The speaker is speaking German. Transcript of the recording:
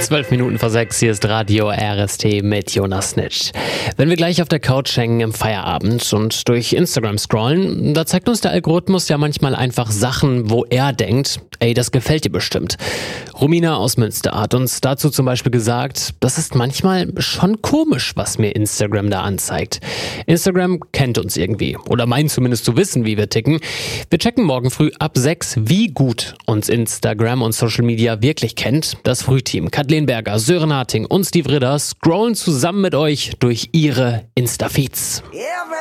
6:12, hier ist Radio RST mit Jonas Snitch. Wenn wir gleich auf der Couch hängen im Feierabend und durch Instagram scrollen, da zeigt uns der Algorithmus ja manchmal einfach Sachen, wo er denkt, ey, das gefällt dir bestimmt. Romina aus Münster hat uns dazu zum Beispiel gesagt, das ist manchmal schon komisch, was mir Instagram da anzeigt. Instagram kennt uns irgendwie oder meint zumindest zu wissen, wie wir ticken. Wir checken morgen früh ab 6, wie gut uns Instagram und Social Media wirklich kennt. Das Frühteam Kathleen Berger, Sören Harting und Steve Ritter scrollen zusammen mit euch durch ihre Insta-Feeds.